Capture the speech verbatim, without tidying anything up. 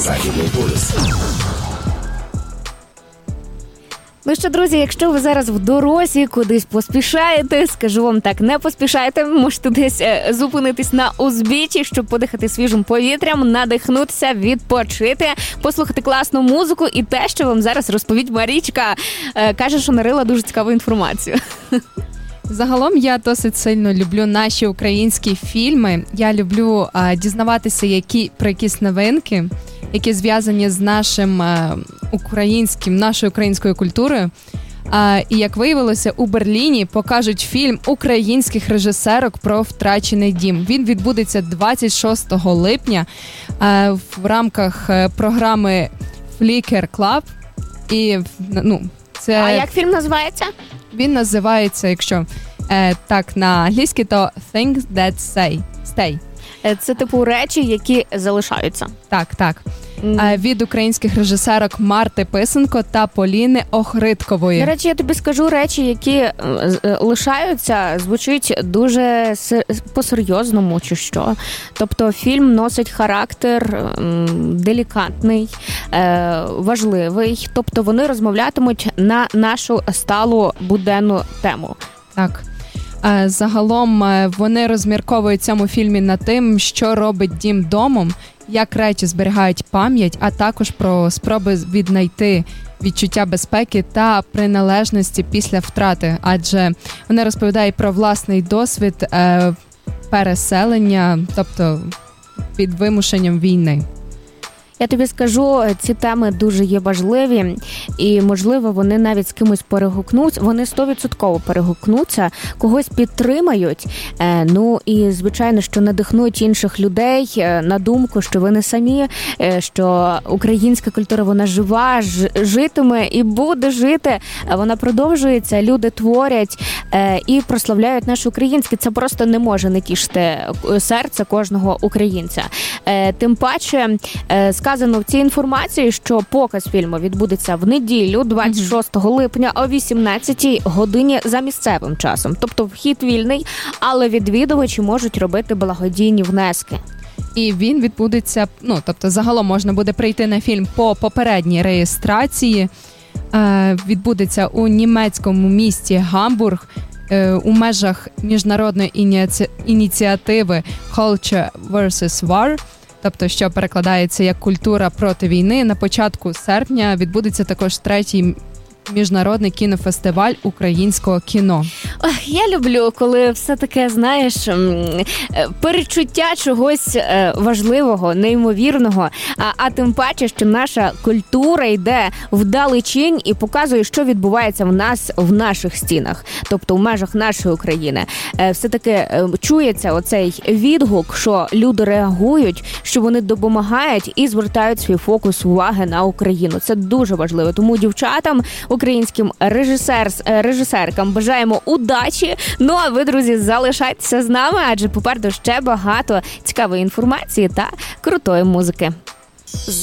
Західний полюс. Ну що, друзі, якщо ви зараз в дорозі кудись поспішаєте, скажу вам так, не поспішайте, можете десь зупинитись на узбіччі, щоб подихати свіжим повітрям, надихнутися, відпочити, послухати класну музику і те, що вам зараз розповідь Марічка. Каже, що нарила дуже цікаву інформацію. Загалом я досить сильно люблю наші українські фільми. Я люблю а, дізнаватися які, про якісь новинки, які зв'язані з нашим а, українським, нашою українською культурою. А, і як виявилося, у Берліні покажуть фільм українських режисерок про втрачений дім. Він відбудеться двадцять шостого липня а, в рамках програми Flickr Club. І, ну, це... А як фільм називається? Він називається, якщо е, так на англійській, то Things That Stay. Stay. Це типу речі, які залишаються. Так, так. Mm. Е, від українських режисерок Марти Писенко та Поліни Охридкової. До речі, я тобі скажу, речі, які е, е, лишаються, звучить дуже с- по-серйозному чи що. Тобто фільм носить характер е, делікатний, е, важливий. Тобто вони розмовлятимуть на нашу сталу буденну тему. Так. Загалом вони розмірковують в цьому фільмі над тим, що робить дім домом, як речі зберігають пам'ять, а також про спроби віднайти відчуття безпеки та приналежності після втрати. Адже вони розповідають про власний досвід е, переселення, тобто під вимушенням війни. Я тобі скажу, ці теми дуже є важливі, і, можливо, вони навіть з кимось перегукнуться, вони сто відсотків перегукнуться, когось підтримають, е, ну і, звичайно, що надихнуть інших людей на думку, що ви не самі, е, що українська культура, вона жива, ж, житиме і буде жити, вона продовжується, люди творять е, і прославляють наше українське. Це просто не може не тішити серце кожного українця. Е, тим паче, е, сказано в цій інформації, що показ фільму відбудеться в неділю, двадцять шостого липня о вісімнадцятій годині за місцевим часом. Тобто вхід вільний, але відвідувачі можуть робити благодійні внески. І він відбудеться, ну, тобто загалом можна буде прийти на фільм по попередній реєстрації. Е, відбудеться у німецькому місті Гамбург е, у межах міжнародної ініці... ініціативи Culture versus War. Тобто, що перекладається як «Культура проти війни». На початку серпня відбудеться також третій міжнародний кінофестиваль українського кіно. Ох, я люблю, коли все таке, знаєш, перечуття чогось важливого, неймовірного, а, а тим паче, що наша культура йде вдалечінь і показує, що відбувається в нас, в наших стінах, тобто в межах нашої України. Все-таки чується оцей відгук, що люди реагують, що вони допомагають і звертають свій фокус уваги на Україну. Це дуже важливо. Тому дівчатам, українським режисер, режисеркам бажаємо удачі. Ну а ви, друзі, залишайтеся з нами, адже попереду ще багато цікавої інформації та крутої музики.